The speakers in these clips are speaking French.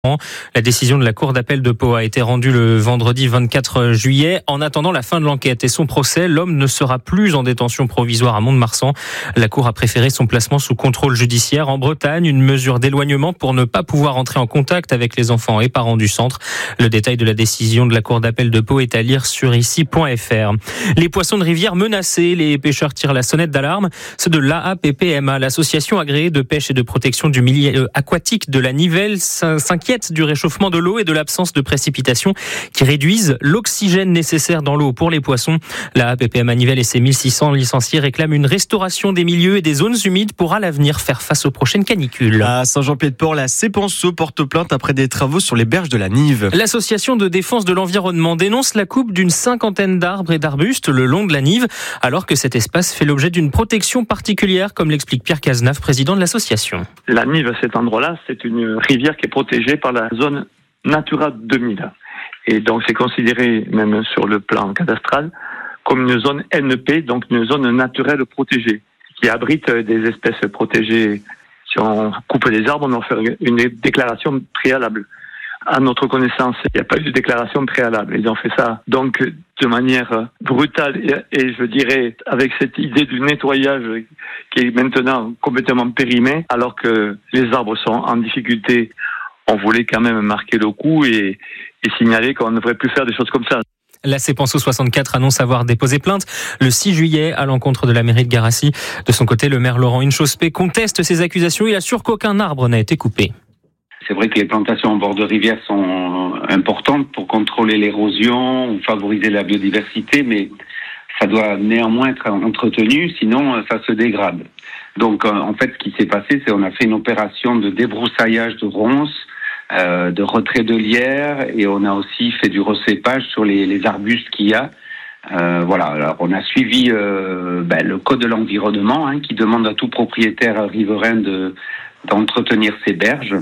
La décision de la Cour d'appel de Pau a été rendue le vendredi 24 juillet. En attendant la fin de l'enquête et son procès, l'homme ne sera plus en détention provisoire à Mont-de-Marsan. La Cour a préféré son placement sous contrôle judiciaire en Bretagne, une mesure d'éloignement pour ne pas pouvoir entrer en contact avec les enfants et parents du centre. Le détail de la décision de la Cour d'appel de Pau est à lire sur ici.fr. Les poissons de rivière menacés, les pêcheurs tirent la sonnette d'alarme. Ceux de l'AAPPMA, l'association agréée de pêche et de protection du milieu aquatique de la Nivelle, s'inquiète du réchauffement de l'eau et de l'absence de précipitations qui réduisent l'oxygène nécessaire dans l'eau pour les poissons. La APPMA Nivelle et ses 1600 licenciés réclament une restauration des milieux et des zones humides pour à l'avenir faire face aux prochaines canicules. À Saint-Jean-Pied-de-Port, la Cépenceau porte plainte après des travaux sur les berges de la Nive. L'association de défense de l'environnement dénonce la coupe d'une 50aine d'arbres et d'arbustes le long de la Nive, alors que cet espace fait l'objet d'une protection particulière, comme l'explique Pierre Cazenave, président de l'association. La Nive, cet endroit-là, c'est une rivière qui est protégée par la zone Natura 2000. Et donc c'est considéré, même sur le plan cadastral, comme une zone NP, donc une zone naturelle protégée, qui abrite des espèces protégées. Si on coupe des arbres, on doit faire une déclaration préalable. À notre connaissance, il n'y a pas eu de déclaration préalable. Ils ont fait ça donc de manière brutale et je dirais avec cette idée du nettoyage qui est maintenant complètement périmée, alors que les arbres sont en difficulté. On voulait quand même marquer le coup et signaler qu'on ne devrait plus faire des choses comme ça. La Cépenceau 64 annonce avoir déposé plainte le 6 juillet à l'encontre de la mairie de Garassi. De son côté, le maire Laurent Inchospé conteste ces accusations. Il assure qu'aucun arbre n'a été coupé. C'est vrai que les plantations en bord de rivière sont importantes pour contrôler l'érosion ou favoriser la biodiversité, mais ça doit néanmoins être entretenu, sinon ça se dégrade. Donc en fait, ce qui s'est passé, c'est qu'on a fait une opération de débroussaillage de ronces, de retrait de lierre, et on a aussi fait du recépage sur les arbustes qu'il y a. Voilà. Alors on a suivi le code de l'environnement qui demande à tout propriétaire riverain d'entretenir ses berges,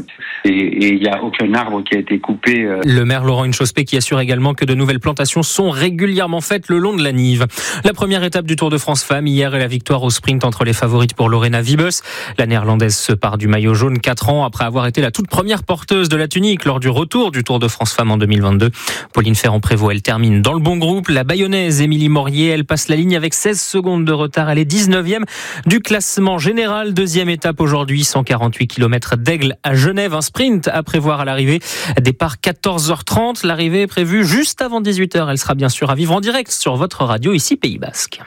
et il n'y a aucun arbre qui a été coupé. Le maire Laurent Inchospé qui assure également que de nouvelles plantations sont régulièrement faites le long de la Nive. La première étape du Tour de France Femmes hier est la victoire au sprint entre les favorites pour Lorena Wiebes. La néerlandaise se part du maillot jaune 4 ans après avoir été la toute première porteuse de la tunique lors du retour du Tour de France Femmes en 2022. Pauline Ferrand-Prévot, elle termine dans le bon groupe. La bayonnaise Émilie Morier, elle passe la ligne avec 16 secondes de retard. Elle est 19e du classement général. Deuxième étape aujourd'hui, 148 km d'Aigle à Genève. Un sprint à prévoir à l'arrivée. Départ 14h30. L'arrivée est prévue juste avant 18h. Elle sera bien sûr à vivre en direct sur votre radio ici Pays Basque.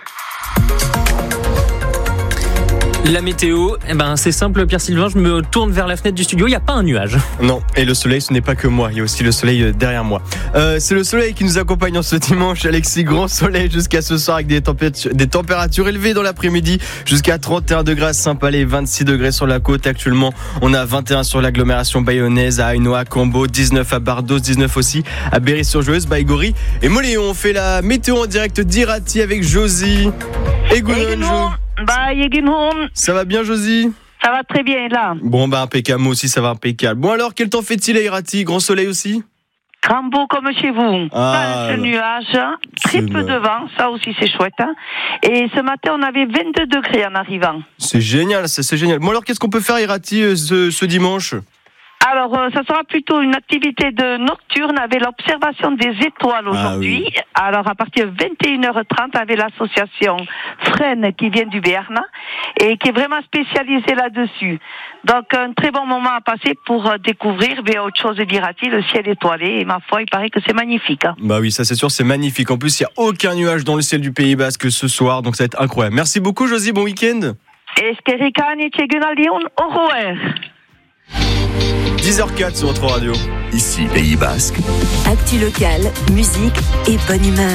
La météo, c'est simple Pierre-Sylvain, je me tourne vers la fenêtre du studio, il n'y a pas un nuage. Non, et le soleil, ce n'est pas que moi, il y a aussi le soleil derrière moi. C'est le soleil qui nous accompagne en ce dimanche, Alexis, grand soleil jusqu'à ce soir avec des températures élevées dans l'après-midi, jusqu'à 31 degrés à Saint-Palais, 26 degrés sur la côte. Actuellement, on a 21 sur l'agglomération bayonnaise, à Hainaut, à Cambo, 19 à Bardos, 19 aussi à Berry-sur-Joueuse, Baïgori et Moléon. On fait la météo en direct d'Irati avec Josie et Gounon. Ça va bien, Josie? Ça va très bien, là. Bon, impeccable, moi aussi, ça va impeccable. Bon, alors, quel temps fait-il à Irati? Grand soleil aussi? Grand beau comme chez vous. Pas de nuages, très peu de vent, ça aussi c'est chouette. Et ce matin, on avait 22 degrés en arrivant. C'est génial, c'est génial. Bon, alors, qu'est-ce qu'on peut faire à Irati ce dimanche? Alors, ça sera plutôt une activité de nocturne avec l'observation des étoiles aujourd'hui. Oui. Alors, à partir de 21h30, avec l'association Fresnes qui vient du Béarn et qui est vraiment spécialisée là-dessus. Donc, un très bon moment à passer pour découvrir autre chose d'Irati, le ciel étoilé. Et ma foi, il paraît que c'est magnifique. Bah oui, ça c'est sûr, c'est magnifique. En plus, il n'y a aucun nuage dans le ciel du Pays Basque ce soir, donc ça va être incroyable. Merci beaucoup, Josie, bon week-end. 10h04 sur votre radio. Ici Pays Basque. Actu local, musique et bonne humeur.